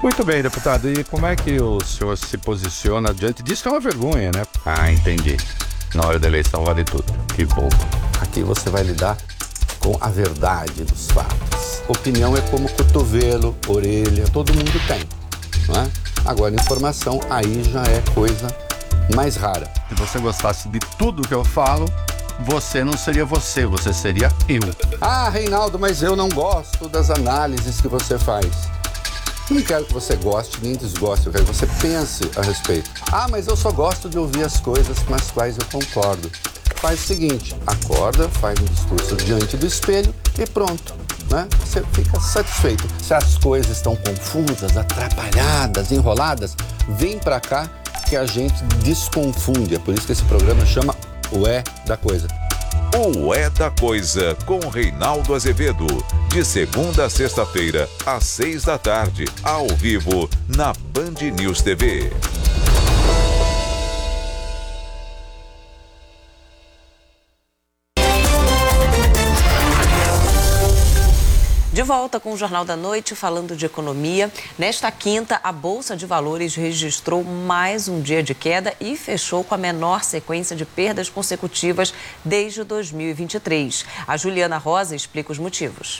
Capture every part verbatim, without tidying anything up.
Muito bem, deputado. E como é que o senhor se posiciona diante disso? Que é uma vergonha, né? Ah, entendi. Na hora da eleição vale tudo. Que bom. Aqui você vai lidar com a verdade dos fatos. Opinião é como cotovelo, orelha, todo mundo tem, não é? Agora, informação aí já é coisa mais rara. Se você gostasse de tudo que eu falo, você não seria você, você seria eu. Ah, Reinaldo, mas eu não gosto das análises que você faz. Não quero que você goste nem desgoste, eu quero que você pense a respeito. Ah, mas eu só gosto de ouvir as coisas com as quais eu concordo. Faz o seguinte, acorda, faz um discurso diante do espelho e pronto, né? Você fica satisfeito. Se as coisas estão confusas, atrapalhadas, enroladas, vem pra cá que a gente desconfunde. É por isso que esse programa chama O É da Coisa. O É da Coisa, com Reinaldo Azevedo. De segunda a sexta-feira, às seis da tarde, ao vivo, na Band News T V. De volta com o Jornal da Noite, falando de economia. Nesta quinta, a Bolsa de Valores registrou mais um dia de queda e fechou com a menor sequência de perdas consecutivas desde dois mil e vinte e três. A Juliana Rosa explica os motivos.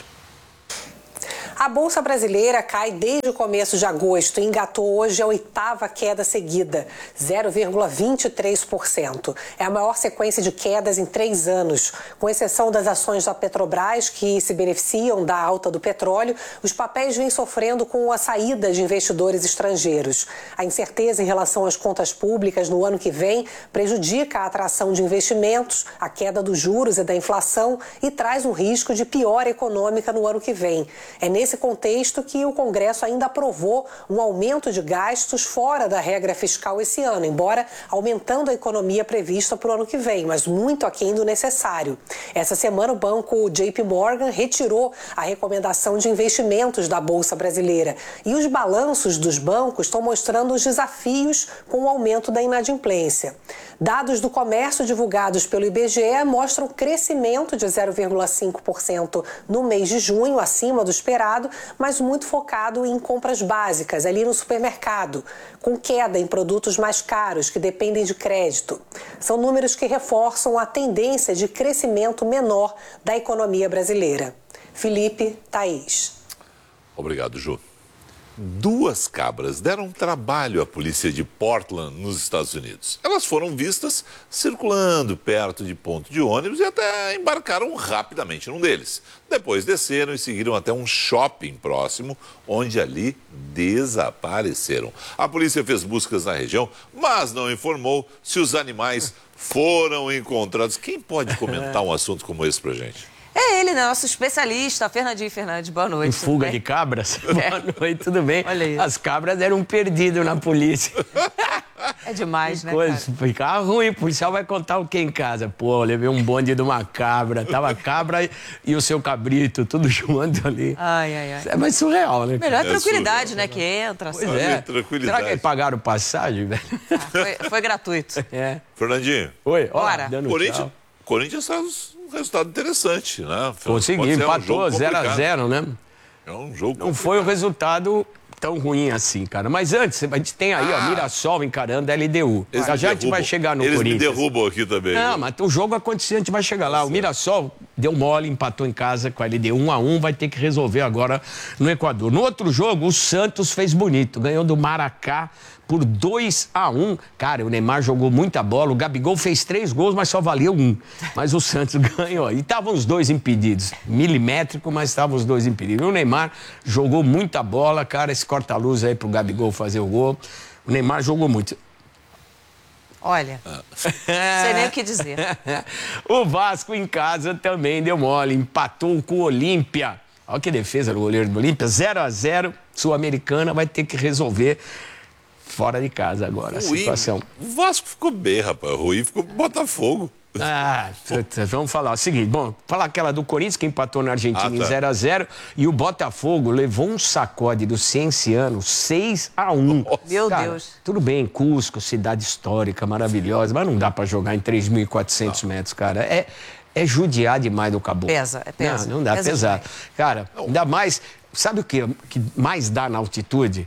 A Bolsa Brasileira cai desde o começo de agosto e engatou hoje a oitava queda seguida, zero vírgula vinte e três por cento. É a maior sequência de quedas em três anos. Com exceção das ações da Petrobras, que se beneficiam da alta do petróleo, os papéis vêm sofrendo com a saída de investidores estrangeiros. A incerteza em relação às contas públicas no ano que vem prejudica a atração de investimentos, a queda dos juros e da inflação e traz um risco de piora econômica no ano que vem. É nesse Nesse contexto que o Congresso ainda aprovou um aumento de gastos fora da regra fiscal esse ano, embora aumentando a economia prevista para o ano que vem, mas muito aquém do necessário. Essa semana o banco J P Morgan retirou a recomendação de investimentos da Bolsa Brasileira e os balanços dos bancos estão mostrando os desafios com o aumento da inadimplência. Dados do comércio divulgados pelo I B G E mostram crescimento de zero vírgula cinco por cento no mês de junho, acima do esperado, mas muito focado em compras básicas, ali no supermercado, com queda em produtos mais caros que dependem de crédito. São números que reforçam a tendência de crescimento menor da economia brasileira. Felipe, Thaís. Obrigado, Ju. Duas cabras deram trabalho à polícia de Portland, nos Estados Unidos. Elas foram vistas circulando perto de ponto de ônibus e até embarcaram rapidamente num deles. Depois desceram e seguiram até um shopping próximo, onde ali desapareceram. A polícia fez buscas na região, mas não informou se os animais foram encontrados. Quem pode comentar um assunto como esse pra gente? É ele, né? Nosso especialista, Fernandinho Fernandes. Boa noite. Em fuga de cabras? É. Boa noite, tudo bem? Olha isso. As cabras eram perdidas na polícia. É demais, que né, coisa, cara? Fica ruim, o policial vai contar o que em casa? Pô, eu levei um bonde de uma cabra, tava a cabra e, e o seu cabrito, tudo junto ali. Ai, ai, ai. É mais surreal, né? Melhor é tranquilidade, surreal, né, que entra. Pois assim. é. Tranquilidade. Será que pagaram passagem, velho? Ah, foi, foi gratuito. É. Fernandinho. Oi, ó, Bora. dando Corinthians, tchau. Corinthians faz um resultado interessante, né? Consegui, Pode ser um empatou jogo zero a complicado. zero, né? É um jogo Não foi um resultado tão ruim assim, cara. Mas antes, a gente tem aí, ó, Mirassol encarando a L D U. Eles Já me já a gente derrubam. vai chegar no Eles Corinthians. me derrubam aqui também. Não, mas o jogo aconteceu, a gente vai chegar lá. O Mirassol deu mole, empatou em casa com a L D U um a um, vai ter que resolver agora no Equador. No outro jogo, o Santos fez bonito, ganhou do Maracá por dois a um. Cara, o Neymar jogou muita bola, o Gabigol fez três gols, mas só valeu um. Mas o Santos ganhou. E estavam os dois impedidos. Milimétrico, mas estavam os dois impedidos. O Neymar jogou muita bola, cara, esse corta-luz aí pro Gabigol fazer o gol. O Neymar jogou muito. Olha, não sei nem o que dizer. O Vasco em casa também deu mole, empatou com o Olímpia. Olha que defesa do goleiro do Olímpia, zero a zero. Sul-Americana vai ter que resolver fora de casa agora a Ruim. situação. O Vasco ficou bem, rapaz. O Rui ficou Botafogo. Ah, vamos falar o seguinte, bom, falar aquela do Corinthians que empatou na Argentina Ah, tá. em zero a zero e o Botafogo levou um sacode do Cienciano seis a um. Meu Cara, Deus. tudo bem, Cusco, cidade histórica, maravilhosa, mas não dá pra jogar em três mil e quatrocentos metros, cara. É, é judiar demais do caboclo. Pesa, é pesa. Não, não dá, Pesa pesar. demais. Cara, ainda mais, sabe o que, que mais dá na altitude?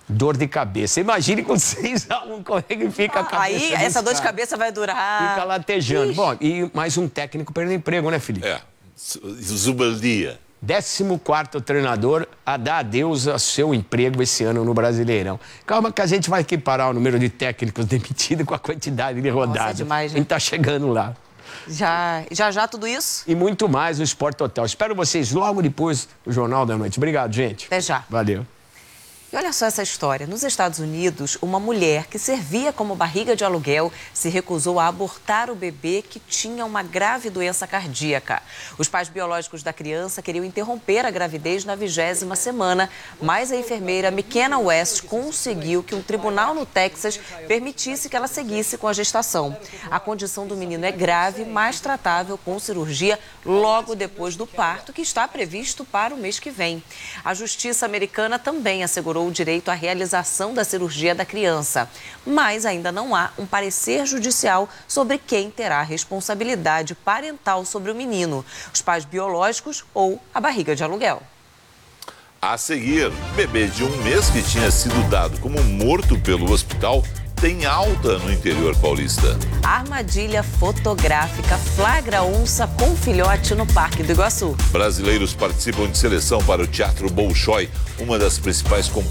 dor de cabeça. Imagine com seis a um como é que fica a cabeça. Aí essa dor de cara. cabeça vai durar. Fica latejando. Ixi. Bom, e mais um técnico perdeu emprego, né, Felipe? É, Zubaldia. décimo quarto treinador a dar adeus ao seu emprego esse ano no Brasileirão. Calma que a gente vai equiparar o número de técnicos demitidos com a quantidade de rodadas. Nossa, é demais, né? A gente tá chegando lá. Já, já, já tudo isso? E muito mais no Sport Total. Espero vocês logo depois do Jornal da Noite. Obrigado, gente. Até já. Valeu. E olha só essa história. Nos Estados Unidos, uma mulher que servia como barriga de aluguel se recusou a abortar o bebê que tinha uma grave doença cardíaca. Os pais biológicos da criança queriam interromper a gravidez na vigésima semana, mas a enfermeira McKenna West conseguiu que um tribunal no Texas permitisse que ela seguisse com a gestação. A condição do menino é grave, mas tratável com cirurgia logo depois do parto, que está previsto para o mês que vem. A justiça americana também assegurou o direito à realização da cirurgia da criança, mas ainda não há um parecer judicial sobre quem terá a responsabilidade parental sobre o menino, os pais biológicos ou a barriga de aluguel. A seguir, bebê de um mês que tinha sido dado como morto pelo hospital tem alta no interior paulista. A armadilha fotográfica flagra onça com filhote no Parque do Iguaçu. Brasileiros participam de seleção para o Teatro Bolshoi, uma das principais competições